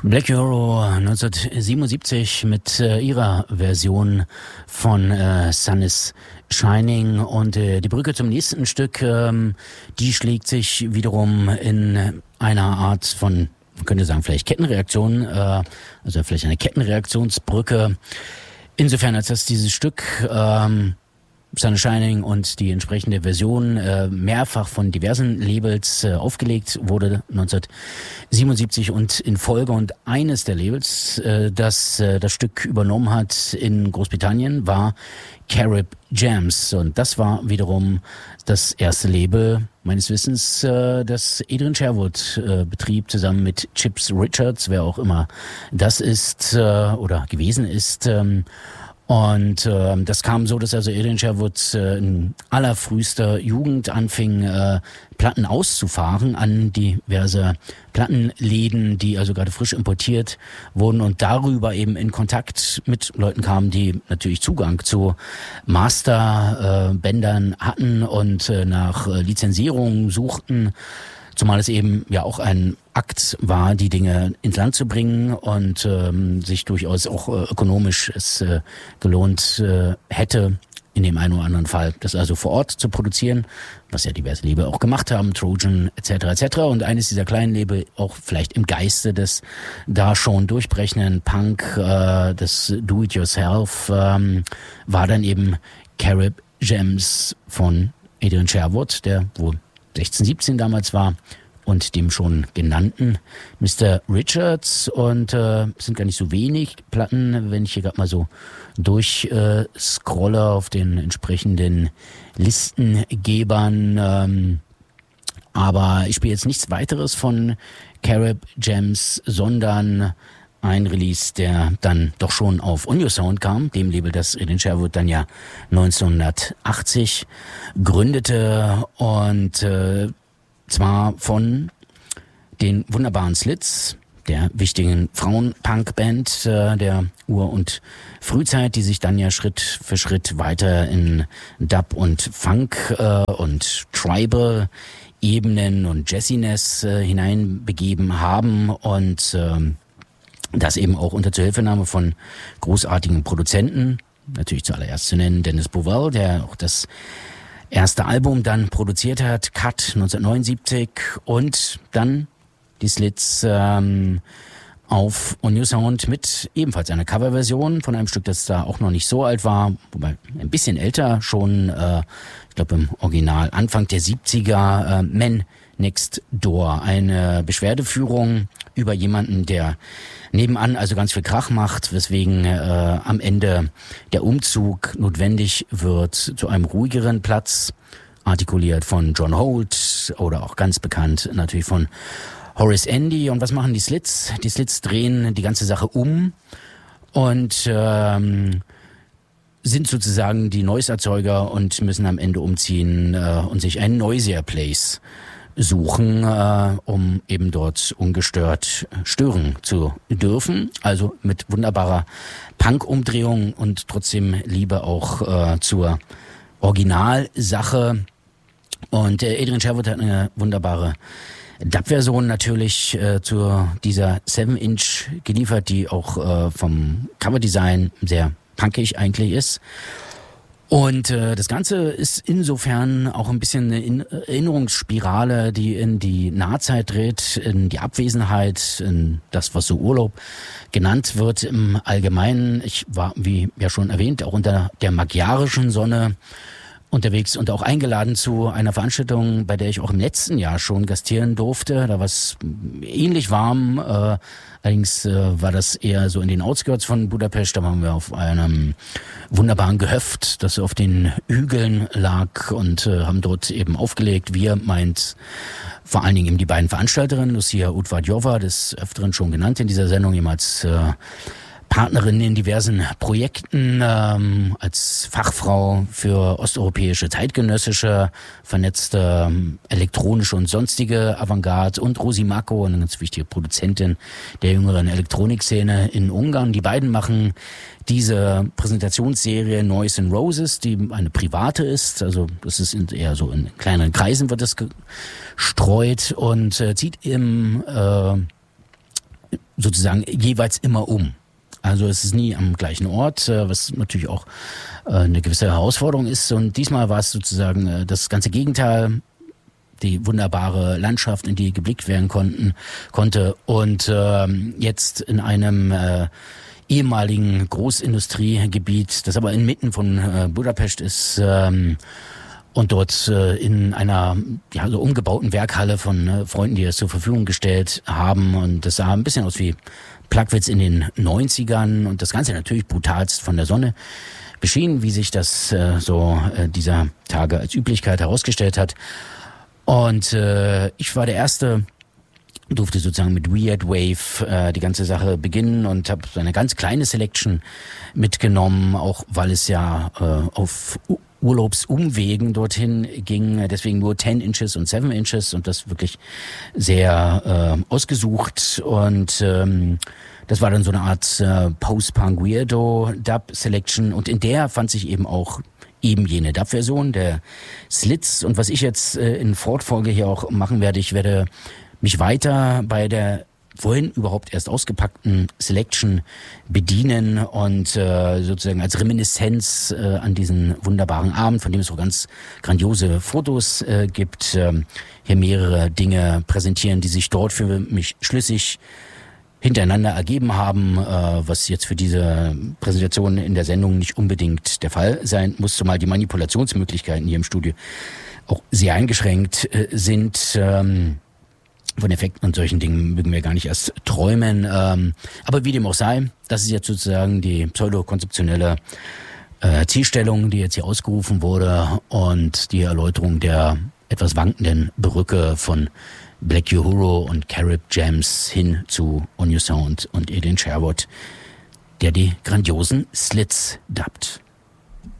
Black Euro 1977 mit ihrer Version von Sun is Shining, und die Brücke zum nächsten Stück, die schlägt sich wiederum in einer Art von, man könnte sagen, vielleicht Kettenreaktion, also vielleicht eine Kettenreaktionsbrücke, insofern als dass dieses Stück Sun is Shining und die entsprechende Version mehrfach von diversen Labels aufgelegt wurde, 1977 und in Folge. Und eines der Labels, das das Stück übernommen hat in Großbritannien, war Carib Jams. Und das war wiederum das erste Label, meines Wissens, das Adrian Sherwood betrieb, zusammen mit Chips Richards, wer auch immer das ist oder gewesen ist. Und das kam so, dass also Adrian Sherwood in allerfrühester Jugend anfing, Platten auszufahren an diverse Plattenläden, die also gerade frisch importiert wurden, und darüber eben in Kontakt mit Leuten kamen, die natürlich Zugang zu Masterbändern hatten und nach Lizenzierung suchten. Zumal es eben ja auch ein Akt war, die Dinge ins Land zu bringen und sich durchaus auch ökonomisch es gelohnt hätte, in dem einen oder anderen Fall, das also vor Ort zu produzieren, was ja diverse Label auch gemacht haben, Trojan etc. etc. Und eines dieser kleinen Label, auch vielleicht im Geiste des da schon durchbrechenden Punk, des Do-It-Yourself, war dann eben Carib Jams von Adrian Sherwood, der wohl 16, 17 damals war, und dem schon genannten Mr. Richards. Und sind gar nicht so wenig Platten, wenn ich hier gerade mal so durchscrolle auf den entsprechenden Listengebern. Aber ich spiele jetzt nichts weiteres von Carib Jams, sondern ein Release, der dann doch schon auf On Your Sound kam, dem Label, das Adrian Sherwood dann ja 1980 gründete, und zwar von den wunderbaren Slits, der wichtigen Frauen-Punk-Band der Ur- und Frühzeit, die sich dann ja Schritt für Schritt weiter in Dub und Funk und Tribal-Ebenen und Jazziness hineinbegeben haben, und das eben auch unter Zuhilfenahme von großartigen Produzenten, natürlich zuallererst zu nennen Dennis Bovell, der auch das erste Album dann produziert hat, Cut 1979, und dann die Slits auf On Your Sound mit ebenfalls einer Coverversion von einem Stück, das da auch noch nicht so alt war, wobei ein bisschen älter schon, ich glaube im Original Anfang der 70er, Men Next Door, eine Beschwerdeführung über jemanden, der nebenan also ganz viel Krach macht, weswegen am Ende der Umzug notwendig wird zu einem ruhigeren Platz, artikuliert von John Holt oder auch ganz bekannt natürlich von Horace Andy. Und was machen die Slits? Die Slits drehen die ganze Sache um und sind sozusagen die Noise-Erzeuger und müssen am Ende umziehen und sich einen Noisier Place suchen, um eben dort ungestört stören zu dürfen. Also mit wunderbarer Punk-Umdrehung und trotzdem Liebe auch zur Originalsache. Und Adrian Sherwood hat eine wunderbare Dub-Version natürlich zu dieser 7-Inch geliefert, die auch vom Coverdesign sehr punkig eigentlich ist. Und das Ganze ist insofern auch ein bisschen eine Erinnerungsspirale, die in die Nahzeit dreht, in die Abwesenheit, in das, was so Urlaub genannt wird im Allgemeinen. Ich war, wie ja schon erwähnt, auch unter der magyarischen Sonne unterwegs und auch eingeladen zu einer Veranstaltung, bei der ich auch im letzten Jahr schon gastieren durfte. Da war es ähnlich warm, allerdings war das eher so in den Outskirts von Budapest. Da waren wir auf einem wunderbaren Gehöft, das auf den Hügeln lag, und haben dort eben aufgelegt. Wir meint vor allen Dingen eben die beiden Veranstalterinnen, Lucia Udvarjova, des Öfteren schon genannt in dieser Sendung, jemals Partnerin in diversen Projekten, als Fachfrau für osteuropäische, zeitgenössische, vernetzte elektronische und sonstige Avantgarde, und Rosi Mako, eine ganz wichtige Produzentin der jüngeren Elektronikszene in Ungarn. Die beiden machen diese Präsentationsserie Noise and Roses, die eine private ist, also das ist eher so in kleineren Kreisen wird das gestreut, und zieht im sozusagen jeweils immer um. Also es ist nie am gleichen Ort, was natürlich auch eine gewisse Herausforderung ist. Und diesmal war es sozusagen das ganze Gegenteil, die wunderbare Landschaft, in die geblickt werden konnte. Und jetzt in einem ehemaligen Großindustriegebiet, das aber inmitten von Budapest ist, und dort in einer so umgebauten Werkhalle von Freunden, die das zur Verfügung gestellt haben. Und das sah ein bisschen aus wie Plagwitz in den 90ern und das Ganze natürlich brutalst von der Sonne beschienen, wie sich das dieser Tage als Üblichkeit herausgestellt hat. Und ich war der Erste, durfte sozusagen mit Weird Wave die ganze Sache beginnen und habe so eine ganz kleine Selection mitgenommen, auch weil es ja auf Urlaubsumwegen dorthin ging, deswegen nur 10 Inches und 7 Inches und das wirklich sehr ausgesucht und das war dann so eine Art Post-Punk Weirdo Dub Selection und in der fand sich eben auch eben jene Dub-Version, der Slits und was ich jetzt in Fortfolge hier auch machen werde, ich werde mich weiter bei der vorhin überhaupt erst ausgepackten Selection bedienen und sozusagen als Reminiszenz an diesen wunderbaren Abend, von dem es so ganz grandiose Fotos gibt, hier mehrere Dinge präsentieren, die sich dort für mich schlüssig hintereinander ergeben haben, was jetzt für diese Präsentation in der Sendung nicht unbedingt der Fall sein muss, zumal die Manipulationsmöglichkeiten hier im Studio auch sehr eingeschränkt sind. Von Effekten und solchen Dingen mögen wir gar nicht erst träumen. Aber wie dem auch sei, das ist jetzt sozusagen die pseudokonzeptionelle Zielstellung, die jetzt hier ausgerufen wurde und die Erläuterung der etwas wankenden Brücke von Black Uhuru und Carib Gems hin zu On Your Sound und Adrian Sherwood, der die grandiosen Slits dubbt.